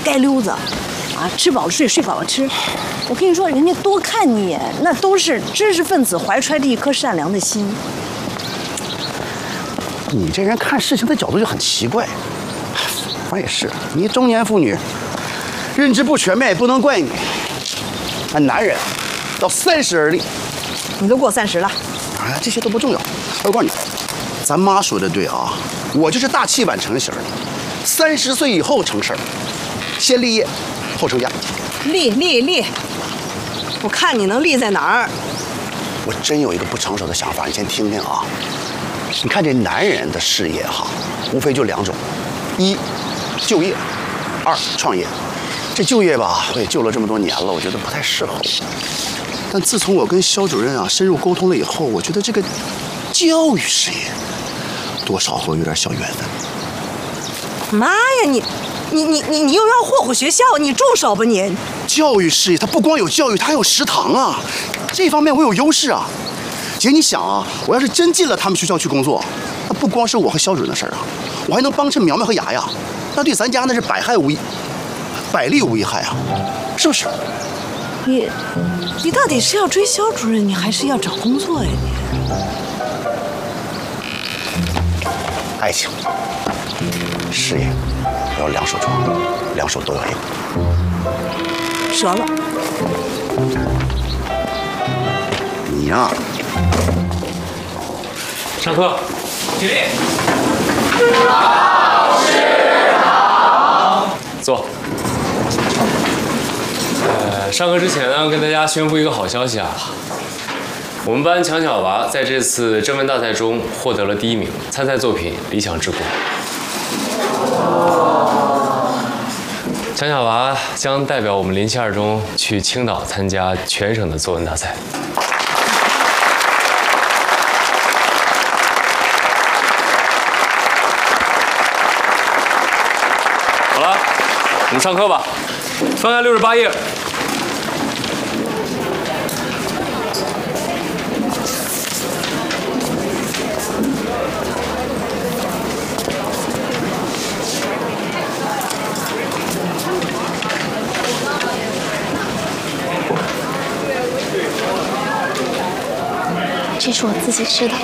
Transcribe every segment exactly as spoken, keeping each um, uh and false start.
街溜子，啊，吃饱了睡，睡饱了吃。我跟你说，人家多看你一眼，那都是知识分子怀揣着一颗善良的心。 你这人看事情的角度就很奇怪。我也是，你中年妇女，认知不全面也不能怪你。俺男人到三十而立， 你都过三十了， 哎，这些都不重要。我告诉你，咱妈说的对啊，我就是大器晚成型的，三十岁以后成事儿，先立业，后成家。 立立立，我看你能立在哪儿？ 我真有一个不成熟的想法，你先听听啊。你看这男人的事业哈，无非就两种，一就业，二创业。这就业吧，我也就了这么多年了，我觉得不太适合。但自从我跟肖主任啊深入沟通了以后，我觉得这个教育事业多少会有点小缘分。 妈呀，你你你你你又要霍霍学校，你住手吧你！ 教育事业它不光有教育，它还有食堂啊，这方面我有优势啊。姐，你想啊，我要是真进了他们学校去工作，那不光是我和肖主任的事儿啊，我还能帮衬苗苗和雅雅，那对咱家那是百害无一。百利无一害啊，是不是？ 你，你到底是要追肖主任，你还是要找工作呀？ 你，爱情、事业，我要两手抓，两手都要硬。 折了。 你呀、啊， 上课，起立。 老师好。 坐。呃，上课之前呢，跟大家宣布一个好消息啊，我们班强小娃在这次征文大赛中获得了第一名，参赛作品《理想之国》。强小娃将代表我们临期二中去青岛参加全省的作文大赛。好了，我们上课吧。翻开六十八页。 这是我自己织的。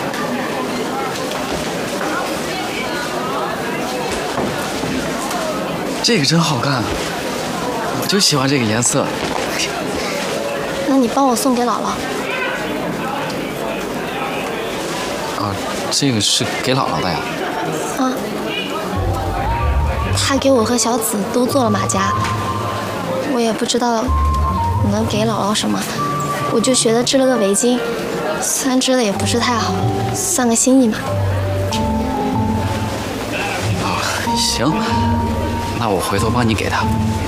这个真好看，我就喜欢这个颜色。 那你帮我送给姥姥。 啊，这个是给姥姥的呀。 啊。她给我和小紫都做了马甲，我也不知道能给姥姥什么，我就学着织了个围巾，虽然织的也不是太好，算个心意嘛。 啊，行。那我回头帮你给他。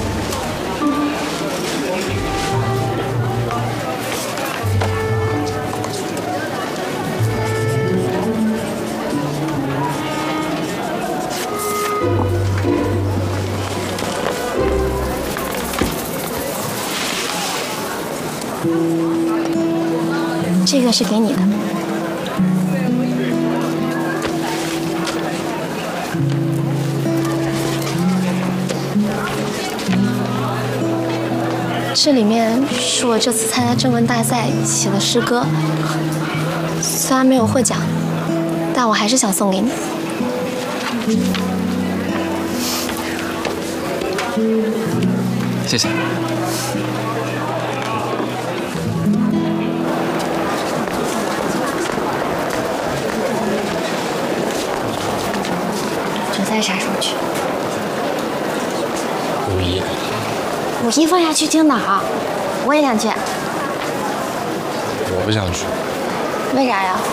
这个是给你的。这里面是我这次参加征文大赛写的诗歌，虽然没有获奖，但我还是想送给你。 谢谢。 就在啥时候去？ 五一。 五一放假去青岛，我也想去。 我不想去。 为啥呀？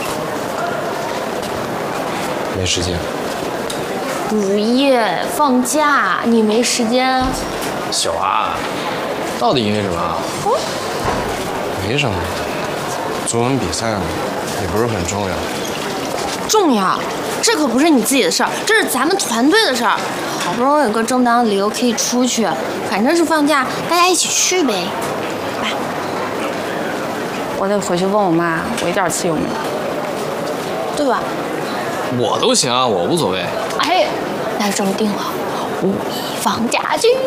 没时间。 五一放假，你没时间？ 小娃，到底因为什么啊？ 哦， 没什么，作文比赛嘛，也不是很重要。 重要，这可不是你自己的事儿，这是咱们团队的事儿。好不容易有个正当的理由可以出去，反正是放假，大家一起去呗。来， 我得回去问我妈，我一点刺用没有， 对吧？ 我都行，我无所谓。 哎，那就这么定了，五一放假去。